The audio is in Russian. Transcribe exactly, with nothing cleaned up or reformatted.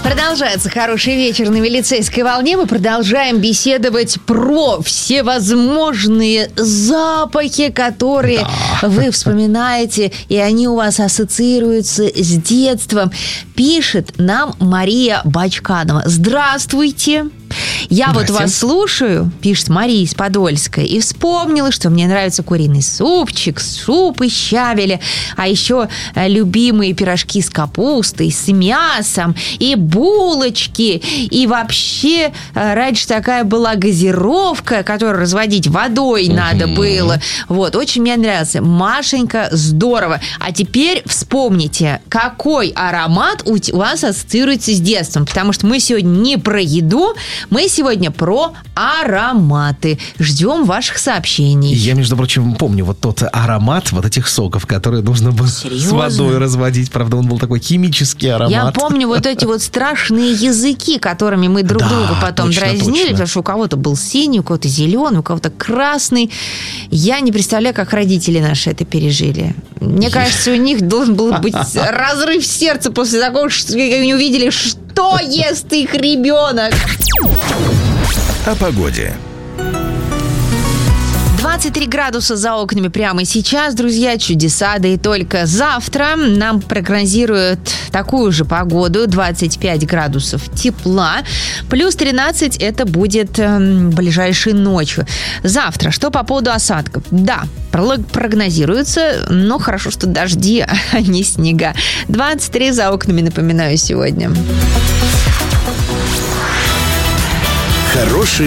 Продолжается хороший вечер на милицейской волне. Мы продолжаем беседовать про всевозможные запахи, которые да. вы вспоминаете, и они у вас ассоциируются с детством. Пишет нам Мария Бачканова. Здравствуйте. Я вот вас слушаю, пишет Мария из Подольска, и вспомнила, что мне нравится куриный супчик, суп из щавеля, а еще любимые пирожки с капустой, с мясом, и булочки, и вообще раньше такая была газировка, которую разводить водой mm-hmm. надо было. Вот, очень мне нравится. Машенька, здорово. А теперь вспомните, какой аромат у вас ассоциируется с детством, потому что мы сегодня не про еду, мы сегодня про ароматы. Ждем ваших сообщений. Я, между прочим, помню вот тот аромат вот этих соков, которые нужно было Серьезно? с водой разводить. Правда, он был такой химический аромат. Я помню вот эти вот страшные языки, которыми мы друг да, друга потом точно, дразнили, точно. Потому что у кого-то был синий, у кого-то зеленый, у кого-то красный. Я не представляю, как родители наши это пережили. Мне кажется, у них должен был быть разрыв сердца после такого, что они увидели, что ест их ребенок. О погоде. двадцать три градуса за окнами прямо сейчас, друзья, чудеса, да и только завтра нам прогнозируют такую же погоду, двадцать пять градусов тепла, плюс тринадцать это будет э, ближайшей ночью. Завтра, что по поводу осадков? Да, прогнозируется, но хорошо, что дожди, а не снега. двадцать три за окнами, напоминаю, сегодня. Хороший